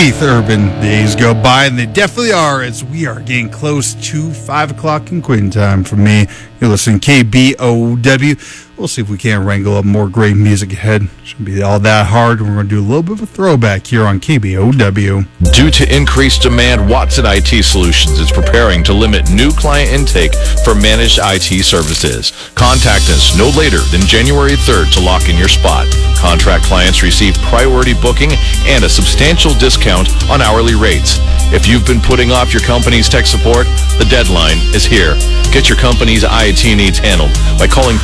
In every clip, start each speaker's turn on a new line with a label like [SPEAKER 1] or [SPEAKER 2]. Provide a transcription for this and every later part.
[SPEAKER 1] Keith Urban. Days go by, and they definitely are, as we are getting close to 5 o'clock in Quitting time for me. You're listening to KBOW. We'll see if we can wrangle up more great music ahead. Shouldn't be all that hard. We're going to do a little bit of a throwback here on KBOW.
[SPEAKER 2] Due to increased demand, Watson IT Solutions is preparing to limit new client intake for managed IT services. Contact us no later than January 3rd to lock in your spot. Contract clients receive priority booking and a substantial discount on hourly rates. If you've been putting off your company's tech support, the deadline is here. Get your company's IT needs handled by calling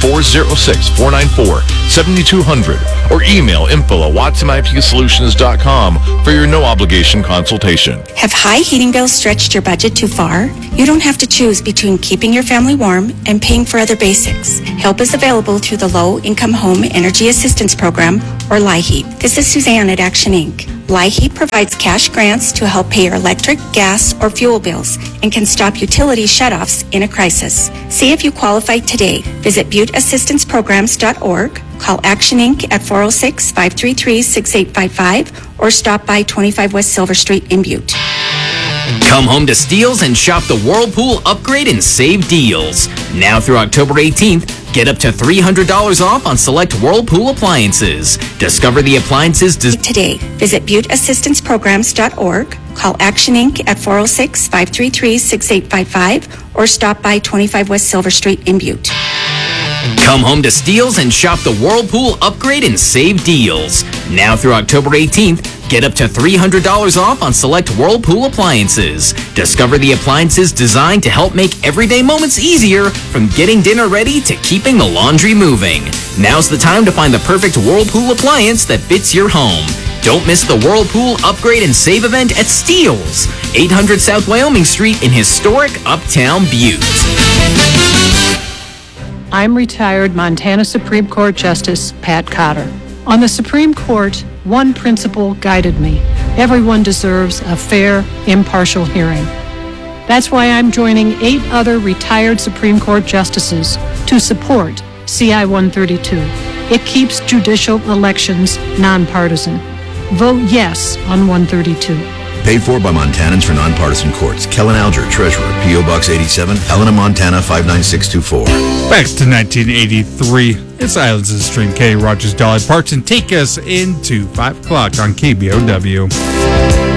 [SPEAKER 2] 406-494-7200 or email info@watsonipsolutions.com for your no-obligation consultation.
[SPEAKER 3] Have high heating bills stretched your budget too far? You don't have to choose between keeping your family warm and paying for other basics. Help is available through the Low Income Home Energy Assistance Program, or LIHEAP. This is Suzanne at Action Inc. LIHEAP provides cash grants to help pay your electric, gas, or fuel bills and can stop utility shutoffs in a crisis. See if you qualify today. Visit butteassistanceprograms.org, call Action Inc. at 406-533-6855, or stop by 25 West Silver Street in Butte.
[SPEAKER 4] Come home to Steels and shop the Whirlpool Upgrade and Save deals. Now through October 18th, get up to $300 off on select Whirlpool appliances. Discover the appliances
[SPEAKER 3] today. Visit butteassistanceprograms.org, call Action Inc. at 406-533-6855, or stop by 25 West Silver Street in Butte.
[SPEAKER 4] Come home to Steels and shop the Whirlpool Upgrade and Save deals. Now through October 18th, get up to $300 off on select Whirlpool appliances. Discover the appliances designed to help make everyday moments easier, from getting dinner ready to keeping the laundry moving. Now's the time to find the perfect Whirlpool appliance that fits your home. Don't miss the Whirlpool Upgrade and Save event at Steels, 800 South Wyoming Street in historic Uptown Butte.
[SPEAKER 5] I'm retired Montana Supreme Court Justice Pat Cotter. On the Supreme Court, one principle guided me. Everyone deserves a fair, impartial hearing. That's why I'm joining 8 other retired Supreme Court justices to support CI 132. It keeps judicial elections nonpartisan. Vote yes on 132.
[SPEAKER 6] Paid for by Montanans for Nonpartisan Courts. Kellen Alger, Treasurer, P.O. Box 87, Helena, Montana 59624.
[SPEAKER 1] Back to 1983. It's Islands of the Stream. K. Rogers, Dolly Parton take us into 5 o'clock on KBOW.